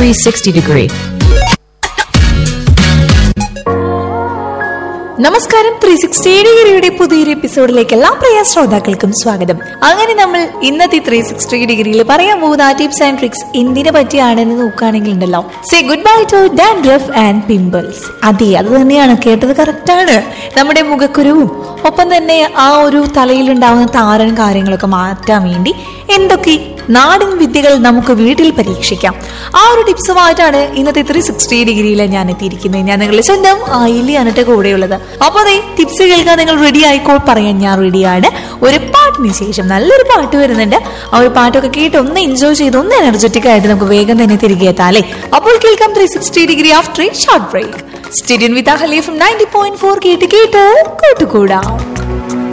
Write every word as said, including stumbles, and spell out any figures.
three sixty degree. നമസ്കാരം. Three sixty ഡിഗ്രിയുടെ പുതിയൊരു എപ്പിസോഡിലേക്ക് എല്ലാ പ്രിയ ശ്രോതാക്കൾക്കും സ്വാഗതം. അങ്ങനെ നമ്മൾ ഇന്നത്തെ ത്രീ സിക്സ്റ്റി ഡിഗ്രിയിൽ പറയാൻ പോകുന്ന ടിപ്സ് ആൻഡ് ട്രിക്സ് എന്തിനെ പറ്റിയാണെന്ന് നോക്കുകയാണെങ്കിൽ ഉണ്ടല്ലോ, say good by two dandruff and pimples. അതെ, അത് തന്നെയാണ് കേട്ടത്, കറക്റ്റ് ആണ്. നമ്മുടെ മുഖക്കുരുവും ഒപ്പം തന്നെ ആ ഒരു തലയിലുണ്ടാവുന്ന താരൻ കാര്യങ്ങളൊക്കെ മാറ്റാൻ വേണ്ടി എന്തൊക്കെ നാടൻ വിദ്യകൾ നമുക്ക് വീട്ടിൽ പരീക്ഷിക്കാം, ആ ഒരു ടിപ്സുമായിട്ടാണ് ഇന്നത്തെ ത്രീ സിക്സ്റ്റി ഡിഗ്രിയിൽ ഞാൻ എത്തിയിരിക്കുന്നത്. ഞാൻ നിങ്ങളുടെ സ്വന്തം ആയില്യാണ് കൂടെയുള്ളത്. അപ്പൊ അതെ, ടിപ്സ് കേൾക്കാൻ നിങ്ങൾ റെഡി ആയിക്കോ, പറയാൻ ഞാൻ റെഡിയാണ്. ഒരു പാട്ടിന് ശേഷം നല്ലൊരു പാട്ട് വരുന്നുണ്ട്. ആ ഒരു പാട്ടൊക്കെ കേട്ട് ഒന്ന് എൻജോയ് ചെയ്ത് ഒന്ന് എനർജറ്റിക് ആയിട്ട് നമുക്ക് വേഗം തന്നെ തിരികെ എത്താല്ലേ. അപ്പോൾ കേൾക്കാം three sixty degree after A short break. Stadium with അഹലി from ninety point four കേട്ട് കേട്ട് കൂട്ടുകൂടാം.